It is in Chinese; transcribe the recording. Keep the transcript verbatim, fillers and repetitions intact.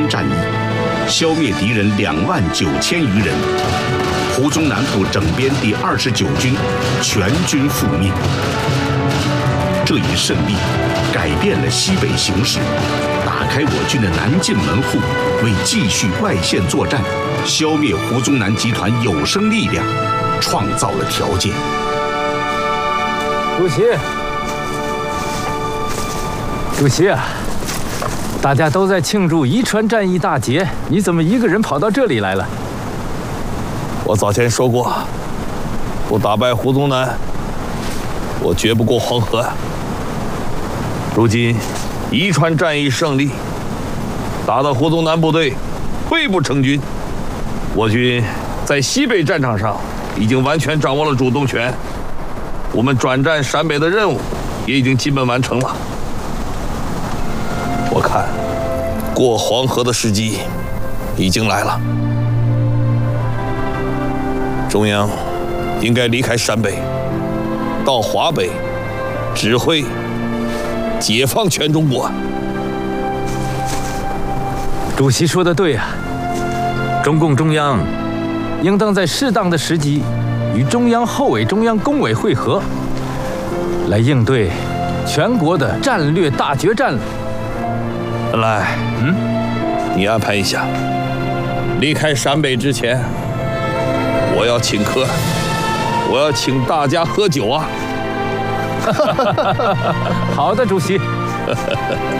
战役，消灭敌人两万九千余人。胡宗南部整编第二十九军全军覆灭。这一胜利改变了西北形势，打开我军的南进门户，为继续外线作战、消灭胡宗南集团有生力量创造了条件。 主席，主席啊，大家都在庆祝宜川战役大捷，你怎么一个人跑到这里来了？ 我早前说过，不打败胡宗南，我绝不过黄河。如今宜川战役胜利，打得胡宗南部队溃不成军，我军在西北战场上已经完全掌握了主动权，我们转战陕北的任务也已经基本完成了。我看过黄河的时机已经来了，中央应该离开陕北，到华北指挥解放全中国。 主席说的对啊，中共中央应当在适当的时机与中央后委、中央工委会合，来应对全国的战略大决战。 本来，嗯，你安排一下，离开陕北之前，我要请客，我要请大家喝酒啊！ 好的，主席。